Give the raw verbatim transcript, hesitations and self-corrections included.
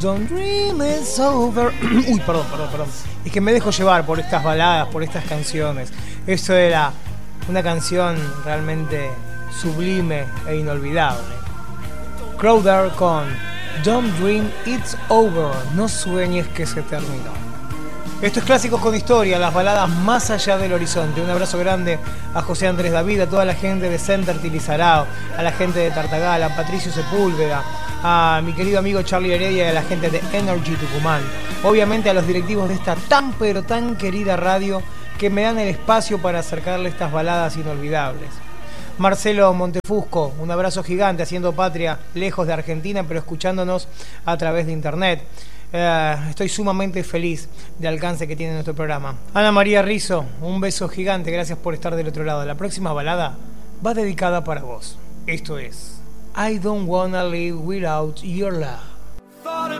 don't dream it's over. Uy, perdón, perdón, perdón. Es que me dejo llevar por estas baladas, por estas canciones. Esto era una canción realmente sublime e inolvidable. Crowder con Don't Dream It's Over. No sueñes que se terminó. Esto es Clásicos con Historia, las baladas más allá del horizonte. Un abrazo grande a José Andrés David, a toda la gente de Center Tilizarao, a la gente de Tartagal, a Patricio Sepúlveda, a mi querido amigo Charlie Heredia y a la gente de Energy Tucumán. Obviamente a los directivos de esta tan pero tan querida radio que me dan el espacio para acercarle estas baladas inolvidables. Marcelo Montefusco, un abrazo gigante, haciendo patria lejos de Argentina, pero escuchándonos a través de internet. Eh, estoy sumamente feliz del alcance que tiene nuestro programa. Ana María Rizzo, un beso gigante, gracias por estar del otro lado. La próxima balada va dedicada para vos. Esto es I Don't Wanna Live Without Your Love.